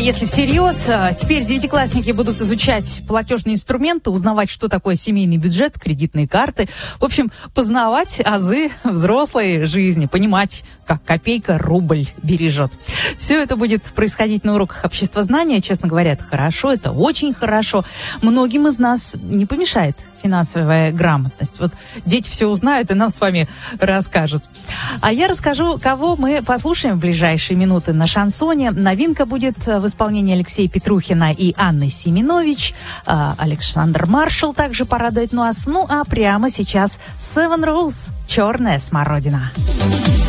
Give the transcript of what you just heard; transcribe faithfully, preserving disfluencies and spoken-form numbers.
если всерьез, теперь девятиклассники будут изучать платежные инструменты, узнавать, что такое семейный бюджет, кредитные карты. В общем, познавать азы взрослой жизни, понимать, как копейка рубль бережет. Все это будет происходить на уроках обществознания. Честно говоря, это хорошо, это очень хорошо. Многим из нас не помешает финансовая грамотность. Вот дети все узнают и нам с вами расскажут. А я расскажу, кого мы послушаем в ближайшие минуты на шансоне. Новинка будет в исполнении Алексея Петрухина и Анны Семенович. Александр Маршал также порадует нас. Ну а прямо сейчас Seven Rose «Черная смородина».